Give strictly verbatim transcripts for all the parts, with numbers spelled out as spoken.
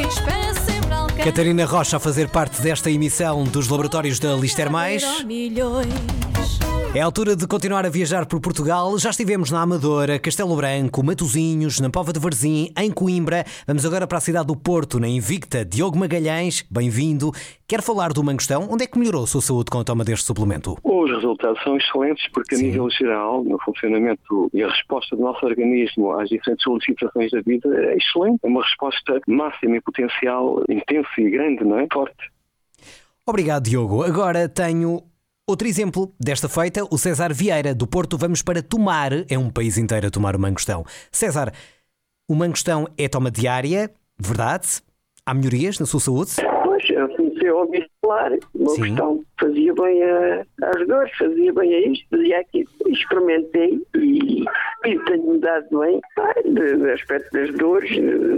espera sempre alguém. Catarina Rocha a fazer parte desta emissão dos laboratórios da Lister Mais. É a altura de continuar a viajar por Portugal. Já estivemos na Amadora, Castelo Branco, Matosinhos, na Póvoa de Varzim, em Coimbra. Vamos agora para a cidade do Porto, na Invicta. Diogo Magalhães, bem-vindo. Quer falar do mangostão? Onde é que melhorou a sua saúde com a toma deste suplemento? Os resultados são excelentes porque, a Sim. nível geral, no funcionamento e a resposta do nosso organismo às diferentes solicitações da vida é excelente. É uma resposta máxima e potencial, intensa e grande, não é? Forte. Obrigado, Diogo. Agora tenho outro exemplo desta feita, o César Vieira, do Porto. Vamos para Tomar, é um país inteiro a tomar o mangostão. César, o mangostão é toma diária, verdade? Há melhorias na sua saúde? Pois, eu comecei a ouvir falar, o mangostão fazia bem a, às dores, fazia bem a isto, fazia aquilo. Experimentei e, e tenho mudado bem do aspecto das dores,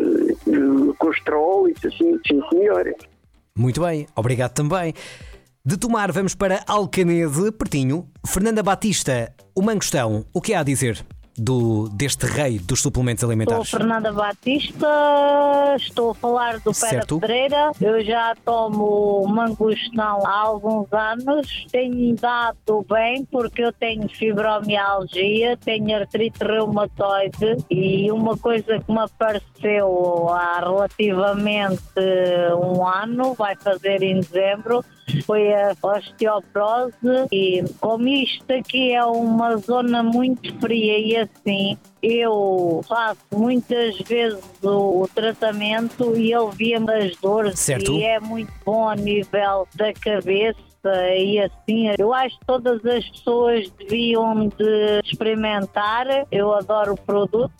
do colesterol, isso assim, sim senhora. Muito bem, obrigado também. De Tomar, vamos para Alcanede, pertinho. Fernanda Batista, o mangostão, o que há a dizer do, deste rei dos suplementos alimentares? Sou Fernanda Batista, estou a falar do Pé Certo. da Pedreira. Eu já tomo mangostão há alguns anos. Tenho dado bem porque eu tenho fibromialgia, tenho artrite reumatoide e uma coisa que me apareceu há relativamente um ano, vai fazer em dezembro, foi a osteoporose. E como isto aqui é uma zona muito fria e assim, eu faço muitas vezes o, o tratamento e ele via-me as dores. Certo. E é muito bom a nível da cabeça. E assim, eu acho que todas as pessoas deviam de experimentar. Eu adoro o produto.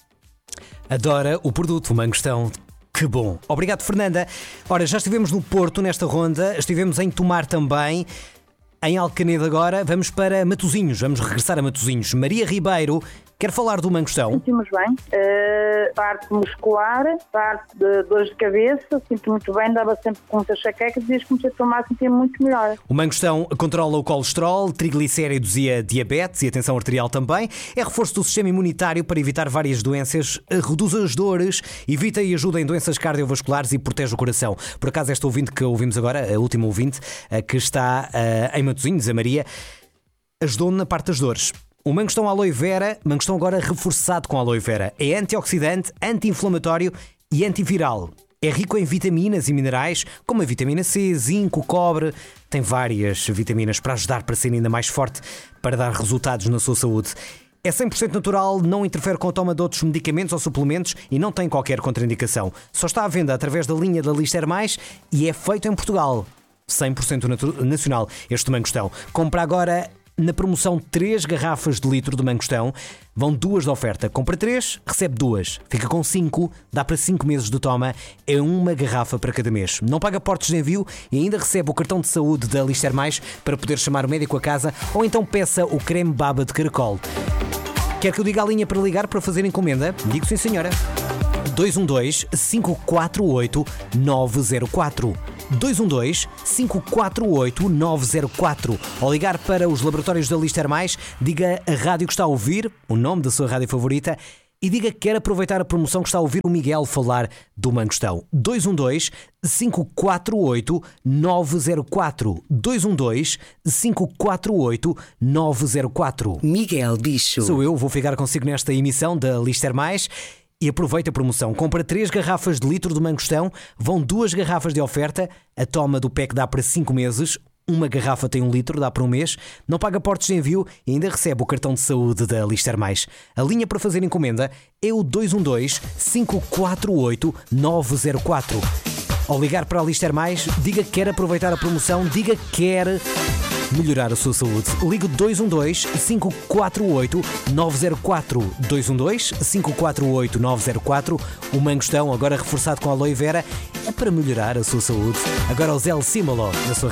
Adora o produto, o mangostão. Que bom. Obrigado, Fernanda. Ora, já estivemos no Porto nesta ronda, estivemos em Tomar também, em Alcanede agora. Vamos para Matosinhos, vamos regressar a Matosinhos. Maria Ribeiro quer falar do mangostão. Sentimos bem, uh, parte muscular, parte de dores de cabeça, sinto muito bem, dava sempre com muitas chaquecas e desde que comecei a tomar sentia muito melhor. O mangostão controla o colesterol, triglicéridos e a diabetes e a tensão arterial também. É reforço do sistema imunitário para evitar várias doenças, reduz as dores, evita e ajuda em doenças cardiovasculares e protege o coração. Por acaso, esta ouvinte que ouvimos agora, a última ouvinte, que está uh, em Matosinhos, a Maria, ajudou na parte das dores. O mangostão aloe vera, mangostão agora reforçado com aloe vera. É antioxidante, anti-inflamatório e antiviral. É rico em vitaminas e minerais, como a vitamina C, zinco, cobre. Tem várias vitaminas para ajudar para ser ainda mais forte, para dar resultados na sua saúde. É cem por cento natural, não interfere com a toma de outros medicamentos ou suplementos e não tem qualquer contraindicação. Só está à venda através da linha da Lister Mais e é feito em Portugal. cem por cento natu- nacional este mangostão. Compra agora na promoção três garrafas de litro de mangostão. Vão duas de oferta. Compra três, recebe duas. Fica com cinco, dá para cinco meses de toma. É uma garrafa para cada mês. Não paga portos de envio e ainda recebe o cartão de saúde da Lister Mais para poder chamar o médico a casa ou então peça o creme baba de caracol. Quer que eu diga a linha para ligar para fazer encomenda? Digo sim, senhora. dois um dois, cinco quatro oito, nove zero quatro. dois um dois, cinco quatro oito, nove zero quatro. Ao ligar para os laboratórios da Lister Mais, diga a rádio que está a ouvir, o nome da sua rádio favorita, e diga que quer aproveitar a promoção que está a ouvir o Miguel falar do mangostão. dois um dois, cinco quatro oito, nove zero quatro. dois um dois, cinco quatro oito, nove zero quatro. Miguel Bicho. Sou eu, vou ficar consigo nesta emissão da Lister Mais. E aproveita a promoção. Compra três garrafas de litro de mangostão, vão duas garrafas de oferta. A toma do pack dá para cinco meses. Uma garrafa tem um litro, dá para um mês. Não paga portos de envio e ainda recebe o cartão de saúde da Lister Mais. A linha para fazer encomenda é o dois um dois, cinco quatro oito, nove zero quatro. Ao ligar para a Lister Mais, diga que quer aproveitar a promoção, diga que quer melhorar a sua saúde. Ligue dois um dois, cinco quatro oito, nove zero quatro. dois um dois, cinco quatro oito, nove zero quatro. O mangostão, agora reforçado com aloe vera, é para melhorar a sua saúde. Agora o Zé Simolo na sua